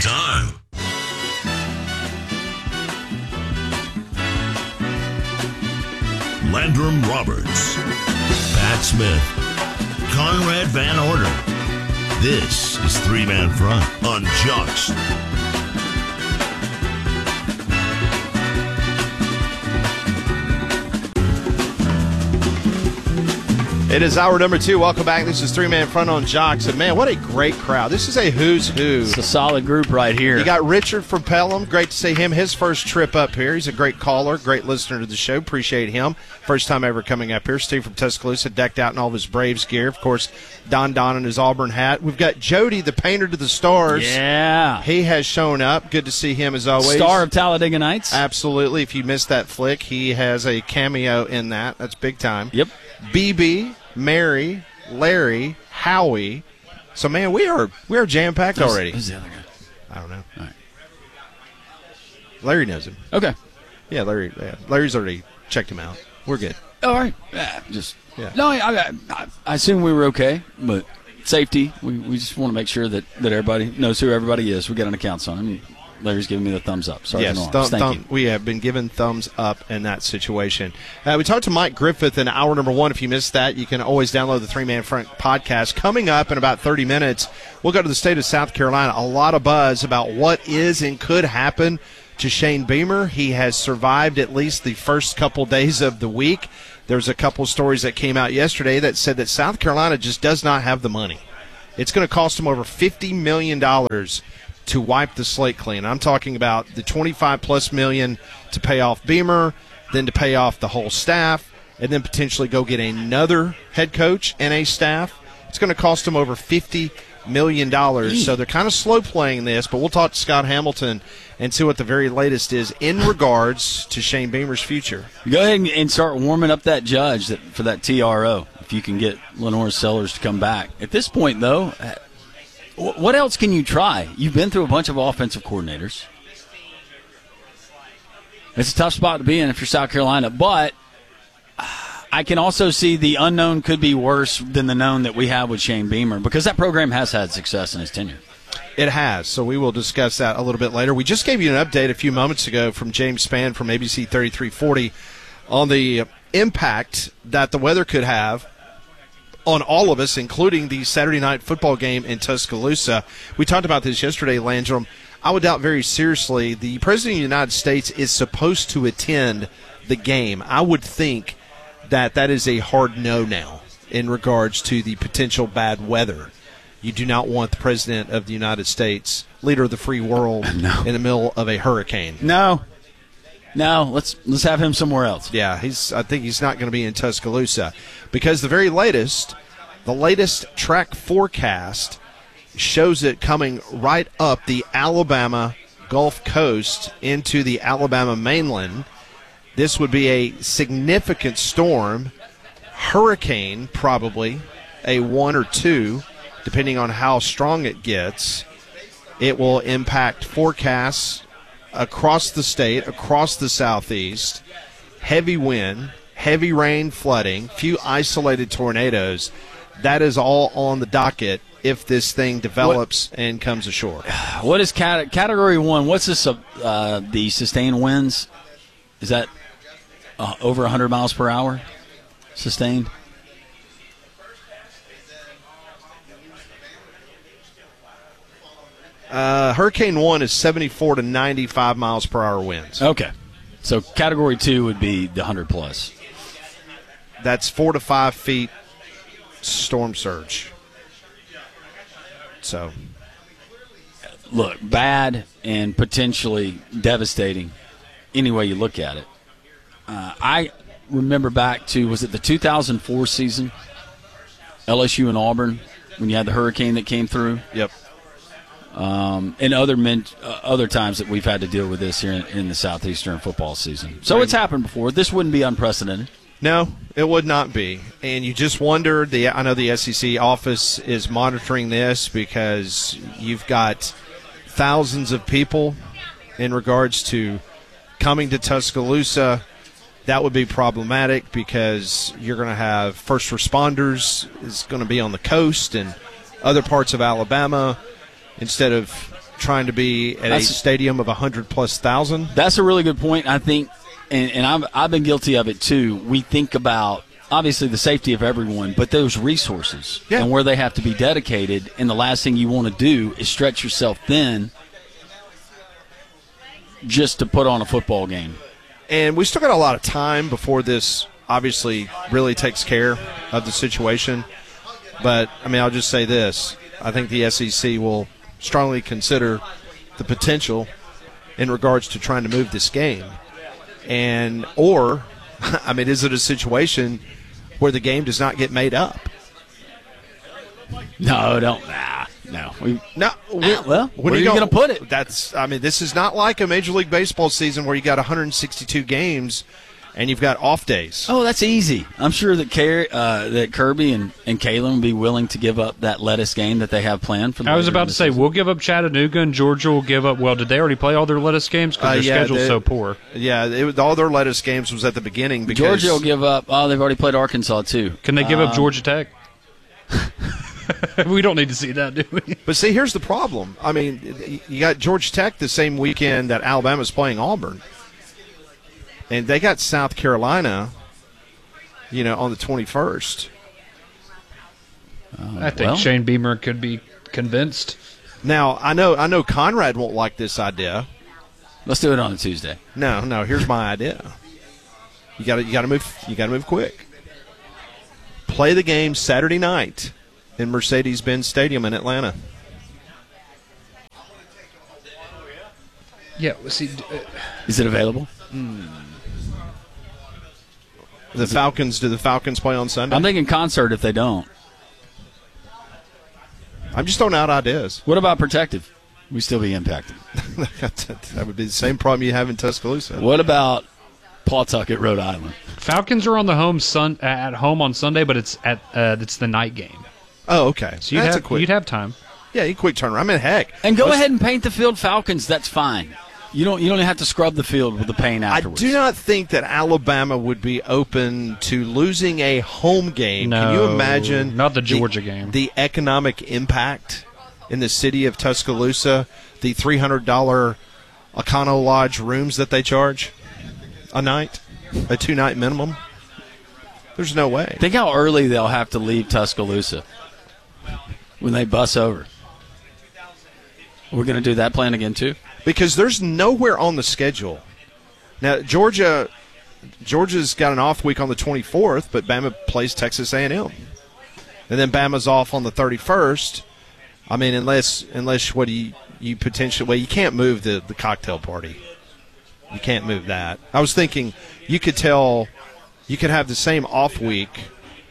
time. Landrum Roberts, Pat Smith, Conrad Van Order. This is Three Man Front on Jocks. It is hour number 2. Welcome back. This is Three Man Front on Jocks. And, man, what a great crowd. This is a who's who. It's a solid group right here. You got Richard from Pelham. Great to see him. His first trip up here. He's a great caller, great listener to the show. Appreciate him. First time ever coming up here. Steve from Tuscaloosa, decked out in all of his Braves gear. Of course, Don in his Auburn hat. We've got Jody, the painter to the stars. Yeah. He has shown up. Good to see him as always. Star of Talladega Nights. Absolutely. If you missed that flick, he has a cameo in that. That's big time. Yep. BB, Mary, Larry, Howie. So, man, we are jam-packed already. Who's the other guy? I don't know. All right. Larry knows him. Okay. Yeah, Larry's already checked him out. We're good. All right. No, I assume we were okay, but safety, we just want to make sure that everybody knows who everybody is. We got an accounts on him. Larry's giving me the thumbs up. Sorry, yes, Thank you. We have been given thumbs up in that situation. We talked to Mike Griffith in hour number 1. If you missed that, you can always download the Three Man Front podcast. Coming up in about 30 minutes, we'll go to the state of South Carolina. A lot of buzz about what is and could happen to Shane Beamer. He has survived at least the first couple days of the week. There's a couple stories that came out yesterday that said that South Carolina just does not have the money. It's going to cost them over $50 million to wipe the slate clean. I'm talking about the $25+ million to pay off Beamer, then to pay off the whole staff, and then potentially go get another head coach and a staff. It's going to cost them over $50 million. So they're kind of slow playing this, but we'll talk to Scott Hamilton and see what the very latest is in regards to Shane Beamer's future. Go ahead and start warming up that judge for that TRO, if you can get Lenore Sellers to come back. At this point, though, what else can you try? You've been through a bunch of offensive coordinators. It's a tough spot to be in if you're South Carolina, but I can also see the unknown could be worse than the known that we have with Shane Beamer, because that program has had success in his tenure. It has, so we will discuss that a little bit later. We just gave you an update a few moments ago from James Spann from ABC 3340 on the impact that the weather could have on all of us, including the Saturday night football game in Tuscaloosa. We talked about this yesterday, Landrum. I would doubt very seriously the President of the United States is supposed to attend the game. I would think that is a hard no now in regards to the potential bad weather. You do not want the President of the United States, leader of the free world, in the middle of a hurricane. No, let's have him somewhere else. Yeah, I think he's not going to be in Tuscaloosa, because the latest track forecast shows it coming right up the Alabama Gulf Coast into the Alabama mainland. This would be a significant storm, hurricane probably, a 1 or 2, depending on how strong it gets. It will impact forecasts across the state, across the southeast. Heavy wind, heavy rain, flooding, few isolated tornadoes. That is all on the docket if this thing develops and comes ashore. What is Category 1? What's this, the sustained winds? Is that over 100 miles per hour sustained? Hurricane 1 is 74 to 95 miles per hour winds. Okay. So Category 2 would be the 100+. That's 4 to 5 feet storm surge. So, look, bad and potentially devastating any way you look at it. I remember back to, was it the 2004 season, LSU and Auburn, when you had the hurricane that came through? Yep. And other times that we've had to deal with this here in the Southeastern football season. So it's happened before. This wouldn't be unprecedented. No, it would not be. And you just wonder, I know the SEC office is monitoring this because you've got thousands of people in regards to coming to Tuscaloosa. That would be problematic because you're going to have first responders is going to be on the coast and other parts of Alabama instead of trying to be at a stadium of 100,000+. That's a really good point. I think, and I've been guilty of it too. We think about obviously the safety of everyone, but those resources and where they have to be dedicated. And the last thing you want to do is stretch yourself thin just to put on a football game. And we still got a lot of time before this obviously really takes care of the situation. But, I mean, I'll just say this. I think the SEC will strongly consider the potential in regards to trying to move this game. Or, I mean, is it a situation where the game does not get made up? No, don't. No. Well, where are you going to put it? This is not like a Major League Baseball season where you got 162 games and you've got off days. Oh, that's easy. I'm sure that Kirby and Kalen will be willing to give up that lettuce game that they have planned for. I was about to say, we'll give up Chattanooga, and Georgia will give up. Well, did they already play all their lettuce games? Because their schedule's so poor. Yeah, all their lettuce games was at the beginning. Because Georgia will give up. Oh, they've already played Arkansas too. Can they give up Georgia Tech? We don't need to see that, do we? But see, here's the problem. I mean, you got Georgia Tech the same weekend that Alabama's playing Auburn. And they got South Carolina, on the 21st. I think Shane Beamer could be convinced. Now, I know Conrad won't like this idea. Let's do it on a Tuesday. No, here's my idea. You got to move quick. Play the game Saturday night in Mercedes-Benz Stadium in Atlanta. Yeah, see, is it available? Do the Falcons play on Sunday? I'm thinking concert if they don't. I'm just throwing out ideas. What about protective? We still be impacted. That would be the same problem you have in Tuscaloosa. What about Pawtucket, Rhode Island? Falcons are on the at home on Sunday, but it's the night game. Oh, okay. So you'd have time. Yeah, quick turnaround. I mean, heck. And go ahead and paint the field Falcons. That's fine. You don't have to scrub the field with the paint afterwards. I do not think that Alabama would be open to losing a home game. No, can you imagine? Not the Georgia game. The economic impact in the city of Tuscaloosa, the $300 Econo Lodge rooms that they charge a night, a 2-night minimum. There's no way. Think how early they'll have to leave Tuscaloosa when they bus over. We're going to do that plan again, too? Because there's nowhere on the schedule. Now, Georgia's got an off week on the 24th, but Bama plays Texas A&M. And then Bama's off on the 31st. I mean, unless what you potentially – well, you can't move the cocktail party. You can't move that. I was thinking you could have the same off week.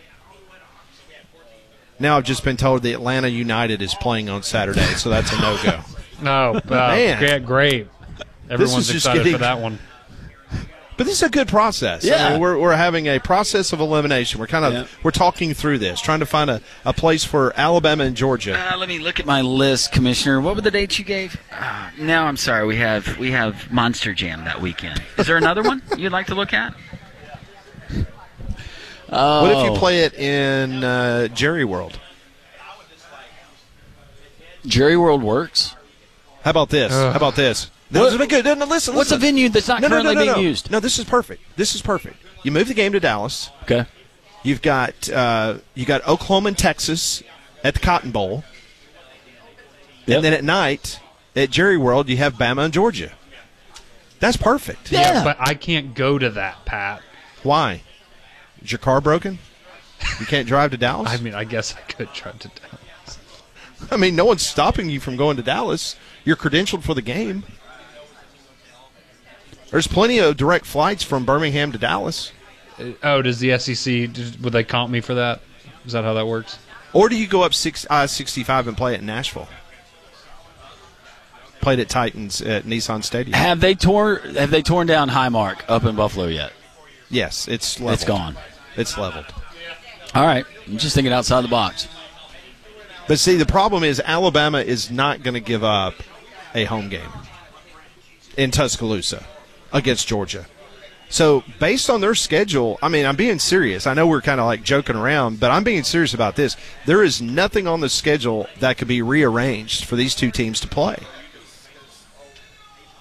Now I've just been told the Atlanta United is playing on Saturday, so that's a no-go. No, man. Great. Everyone's excited for that one. But this is a good process. Yeah. I mean, we're having a process of elimination. We're talking through this, trying to find a place for Alabama and Georgia. Let me look at my list, Commissioner. What were the dates you gave? No, I'm sorry. We have Monster Jam that weekend. Is there another one you'd like to look at? What if you play it in Jerry World? Jerry World works. How about this? This would be good. No, listen. What's a venue that's not currently being used? No, this is perfect. You move the game to Dallas. Okay. You've got Oklahoma and Texas at the Cotton Bowl. Yep. And then at night at Jerry World you have Bama and Georgia. That's perfect. Yeah, but I can't go to that, Pat. Why? Is your car broken? You can't drive to Dallas? I mean, I guess I could drive to Dallas. I mean, no one's stopping you from going to Dallas. You're credentialed for the game. There's plenty of direct flights from Birmingham to Dallas. Oh, does the SEC, would they comp me for that? Is that how that works? Or do you go up I-65 and play it in Nashville? Played at Titans at Nissan Stadium. Have they torn down Highmark up in Buffalo yet? Yes, it's leveled. It's gone. It's leveled. All right. I'm just thinking outside the box. But see, the problem is Alabama is not going to give up a home game in Tuscaloosa against Georgia. So based on their schedule, I mean, I'm being serious. I know we're kind of like joking around, but I'm being serious about this. There is nothing on the schedule that could be rearranged for these two teams to play.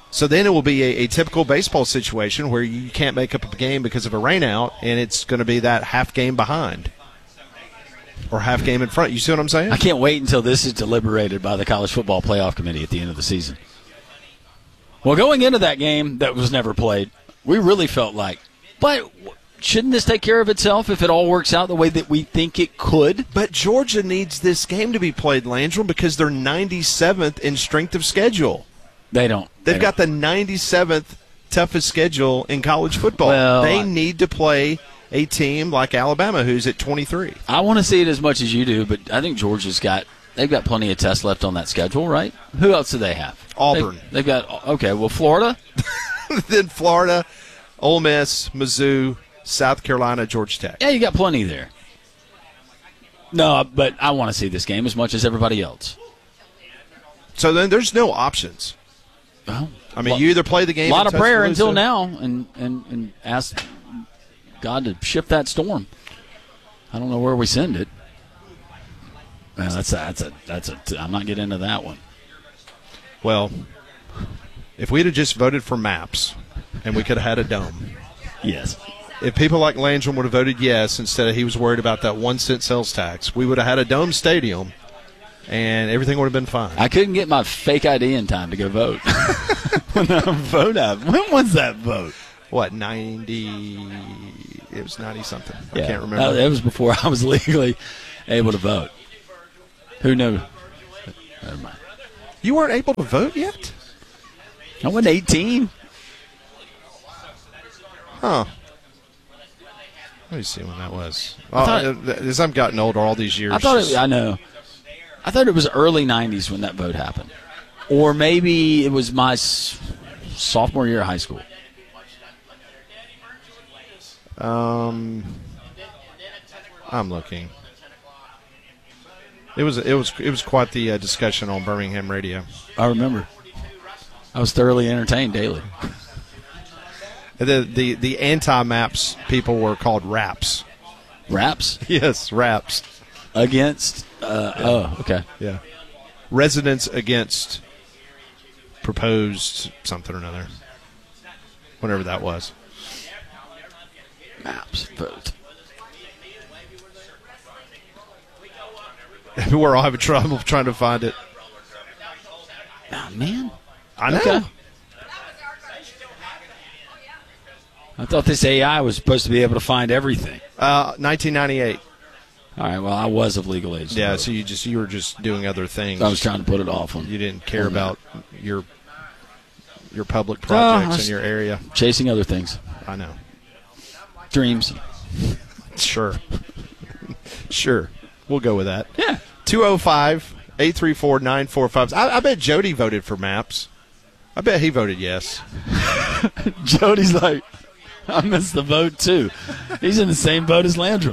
So then it will be a typical baseball situation where you can't make up a game because of a rainout, and it's going to be that half game behind or half game in front. You see what I'm saying? I can't wait until this is deliberated by the College Football Playoff Committee at the end of the season. Well, going into that game that was never played, we really felt like, but shouldn't this take care of itself if it all works out the way that we think it could? But Georgia needs this game to be played, Landrum, because they're 97th in strength of schedule. They don't. They've got the 97th toughest schedule in college football. Well, they need to play a team like Alabama, who's at 23. I want to see it as much as you do, but I think Georgia's they've got plenty of tests left on that schedule, right? Who else do they have? Auburn. They've got, okay, well, Florida. Then Florida, Ole Miss, Mizzou, South Carolina, Georgia Tech. Yeah, you got plenty there. No, but I want to see this game as much as everybody else. So then there's no options. Well, I mean, you either play the game. A lot of prayer until now, and ask God to shift that storm. I don't know where we send it. Well, I'm not getting into that one. Well, if we'd have just voted for maps, and we could have had a dome. Yes. If people like Landrum would have voted yes instead of he was worried about that 1 cent sales tax, we would have had a dome stadium. And everything would have been fine. I couldn't get my fake ID in time to go vote. When was that vote? What, 90? It was 90-something. Yeah. I can't remember. It was before I was legally able to vote. Who knew? Never mind. You weren't able to vote yet? I wasn't 18. Huh. Let me see when that was. As I've gotten older all these years. I know. I thought it was early 90s when that vote happened. Or maybe it was my sophomore year of high school. I'm looking. It was quite the discussion on Birmingham radio. I remember. I was thoroughly entertained daily. The anti-maps people were called raps. Raps? Yes, raps. Against? Oh, okay. Yeah. Residents against proposed something or another. Whatever that was. Maps vote. We're all having trouble trying to find it. Oh, man. I know. Okay. I thought this AI was supposed to be able to find everything. 1998. All right, well, I was of legal age. Yeah, so you were just doing other things. I was trying to put it off on. You didn't care about your public projects in your area. Chasing other things. I know. Dreams. Sure. Sure. We'll go with that. Yeah. 205-834-9455. I bet Jody voted for maps. I bet he voted yes. Jody's like, I missed the vote, too. He's in the same boat as Landrum.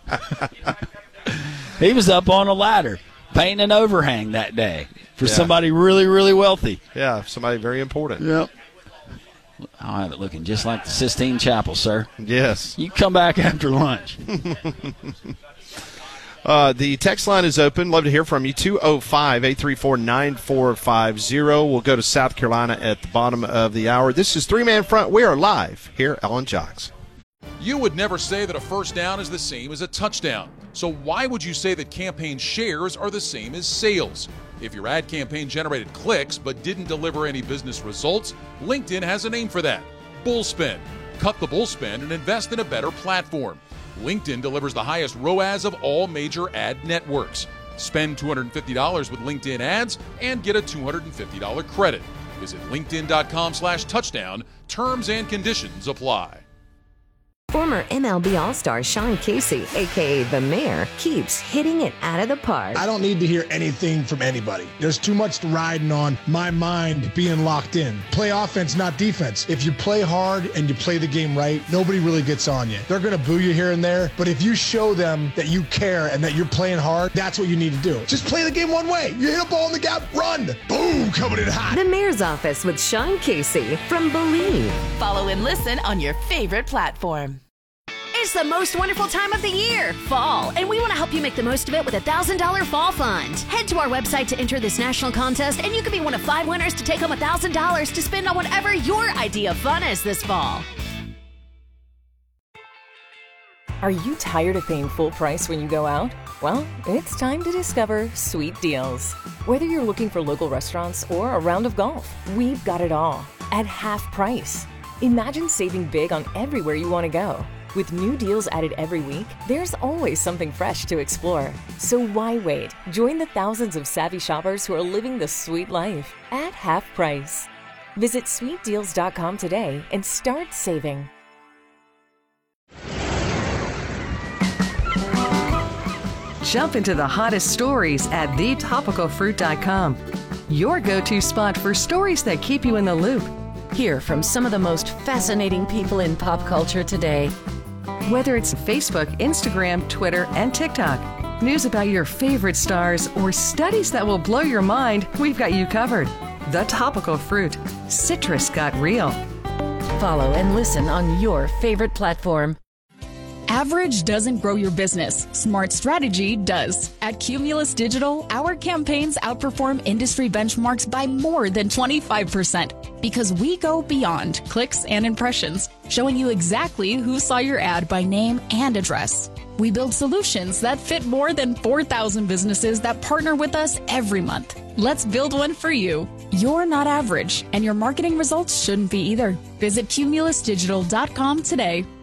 He was up on a ladder painting an overhang that day for somebody really, really wealthy. Yeah, somebody very important. Yep. I'll have it looking just like the Sistine Chapel, sir. Yes. You come back after lunch. The text line is open. Love to hear from you. 205-834-9450. We'll go to South Carolina at the bottom of the hour. This is Three Man Front. We are live here on Jocks. You would never say that a first down is the same as a touchdown. So why would you say that campaign shares are the same as sales? If your ad campaign generated clicks but didn't deliver any business results, LinkedIn has a name for that. Bullspend. Cut the bullspend and invest in a better platform. LinkedIn delivers the highest ROAS of all major ad networks. Spend $250 with LinkedIn ads and get a $250 credit. Visit linkedin.com/touchdown. Terms and conditions apply. Former MLB All-Star Sean Casey, a.k.a. The Mayor, keeps hitting it out of the park. I don't need to hear anything from anybody. There's too much riding on my mind being locked in. Play offense, not defense. If you play hard and you play the game right, nobody really gets on you. They're going to boo you here and there, but if you show them that you care and that you're playing hard, that's what you need to do. Just play the game one way. You hit a ball in the gap, run. Boom, coming in hot. The Mayor's Office with Sean Casey from Believe. Follow and listen on your favorite platform. It's the most wonderful time of the year, fall, and we want to help you make the most of it with a $1,000 fall fund. Head to our website to enter this national contest, and you could be one of 5 winners to take home $1,000 to spend on whatever your idea of fun is this fall. Are you tired of paying full price when you go out? Well, it's time to discover Sweet Deals. Whether you're looking for local restaurants or a round of golf, we've got it all at half price. Imagine saving big on everywhere you want to go. With new deals added every week, there's always something fresh to explore. So why wait? Join the thousands of savvy shoppers who are living the sweet life at half price. Visit sweetdeals.com today and start saving. Jump into the hottest stories at thetopicalfruit.com. Your go-to spot for stories that keep you in the loop. Hear from some of the most fascinating people in pop culture today. Whether it's Facebook, Instagram, Twitter, and TikTok, news about your favorite stars, or studies that will blow your mind, we've got you covered. The Topical Fruit. Citrus got real. Follow and listen on your favorite platform. Average doesn't grow your business. Smart strategy does. At Cumulus Digital, our campaigns outperform industry benchmarks by more than 25% because we go beyond clicks and impressions, showing you exactly who saw your ad by name and address. We build solutions that fit more than 4,000 businesses that partner with us every month. Let's build one for you. You're not average, and your marketing results shouldn't be either. Visit cumulusdigital.com today.